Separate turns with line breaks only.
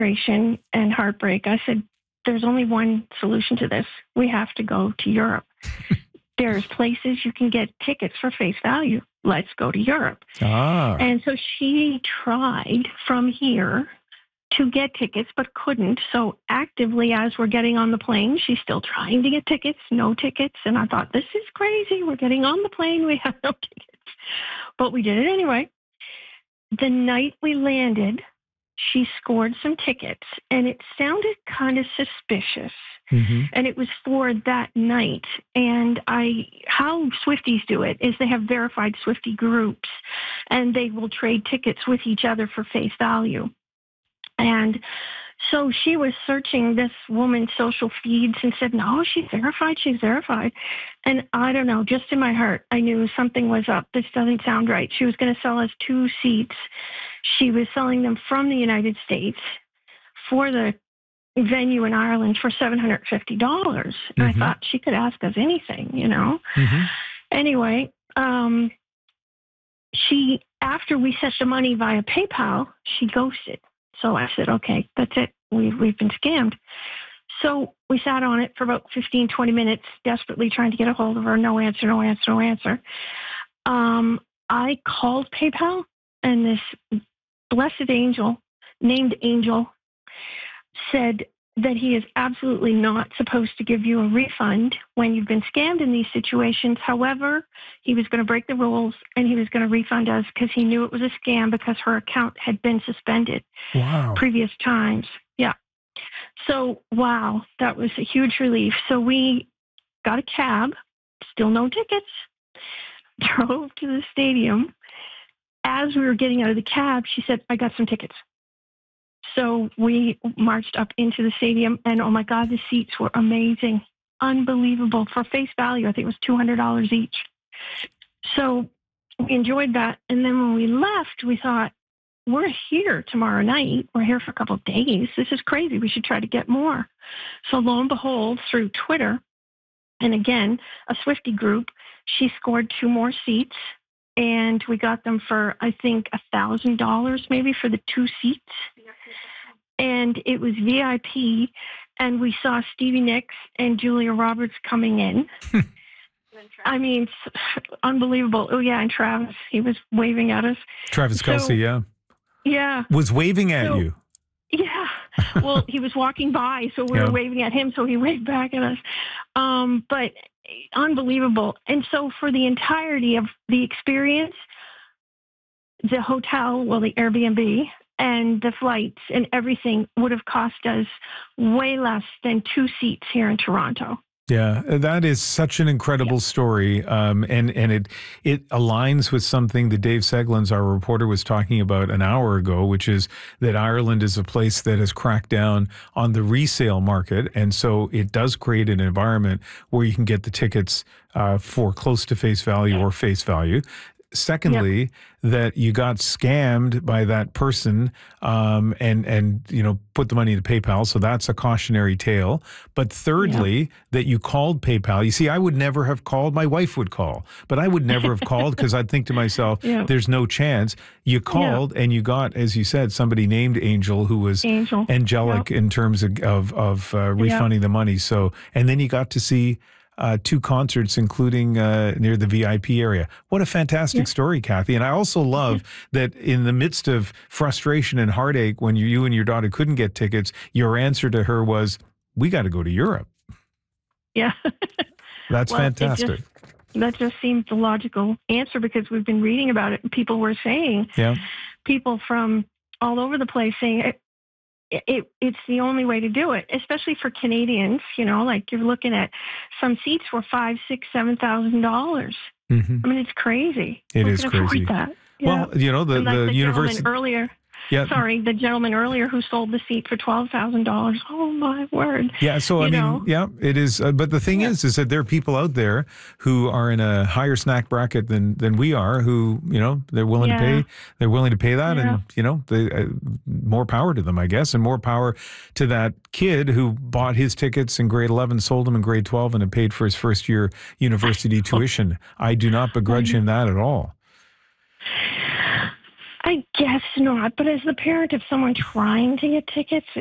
frustration and heartbreak, I said, there's only one solution to this. We have to go to Europe. There's places you can get tickets for face value. Let's go to Europe. And so she tried from here to get tickets, but couldn't. So actively, as we're getting on the plane, she's still trying to get tickets, no tickets. And I thought, this is crazy. We're getting on the plane. We have no tickets. But we did it anyway. The night we landed, she scored some tickets, and it sounded kind of suspicious. And it was for that night. And how Swifties do it is they have verified Swiftie groups, and they will trade tickets with each other for face value. And so she was searching this woman's social feeds and said, no, she's verified. And I don't know, just in my heart, I knew something was up. This doesn't sound right. She was going to sell us 2 seats. She was selling them from the United States for the venue in Ireland for $750. And I thought she could ask us anything, you know. Anyway, after we sent the money via PayPal, she ghosted. So I said, okay, that's it. We've been scammed. So we sat on it for about 15, 20 minutes, desperately trying to get a hold of her. No answer. I called PayPal, and this blessed angel named Angel said that he is absolutely not supposed to give you a refund when you've been scammed in these situations. However, he was going to break the rules, and he was going to refund us because he knew it was a scam because her account had been suspended previous times. Yeah. So, wow, that was a huge relief. So we got a cab, still no tickets, drove to the stadium. As we were getting out of the cab, she said, I got some tickets. So we marched up into the stadium, and oh my God, the seats were amazing, unbelievable. For face value, I think it was $200 each. So we enjoyed that. And then when we left, we thought, we're here tomorrow night. We're here for a couple of days. This is crazy. We should try to get more. So lo and behold, through Twitter, and again, a Swiftie group, she scored 2 more seats. And we got them for, I think, $1,000 maybe for the 2 seats. And it was VIP. And we saw Stevie Nicks and Julia Roberts coming in. I mean, unbelievable. Oh, yeah, and Travis, he was waving at us.
Travis Kelce, yeah.
Yeah.
Was waving at you.
Yeah. Well, he was walking by, so we were waving at him, so he waved back at us. But unbelievable. And so for the entirety of the experience, the hotel, the Airbnb, and the flights and everything would have cost us way less than 2 seats here in Toronto.
Yeah, that is such an incredible story, and it aligns with something that Dave Seglins, our reporter, was talking about an hour ago, which is that Ireland is a place that has cracked down on the resale market, and so it does create an environment where you can get the tickets for close to face value or face value. Secondly, that you got scammed by that person and put the money into PayPal. So that's a cautionary tale. But thirdly, that you called PayPal. You see, I would never have called. My wife would call, but I would never have called because I'd think to myself, there's no chance. You called and you got, as you said, somebody named Angel who was angelic in terms of refunding the money. So, and then you got to see 2 concerts, including near the VIP area. What a fantastic story, Kathy. And I also love that in the midst of frustration and heartache, when you and your daughter couldn't get tickets, your answer to her was, we got to go to Europe.
Yeah.
That's fantastic.
That just seems the logical answer because we've been reading about it. People were saying, people from all over the place saying, it's the only way to do it, especially for Canadians. Like you're looking at some seats were $5,000, $6,000, $7,000. I mean, it's crazy.
It is crazy.
That.
Well, the university
earlier. The gentleman earlier who sold the seat for $12,000. Oh my word!
Yeah, so it is. But the thing is that there are people out there who are in a higher snack bracket than we are. Who they're willing to pay. They're willing to pay that, and they, more power to them, I guess, and more power to that kid who bought his tickets in grade 11, sold them in grade 12, and had paid for his first year university tuition. I do not begrudge him that at all.
I guess not. But as the parent of someone trying to get tickets,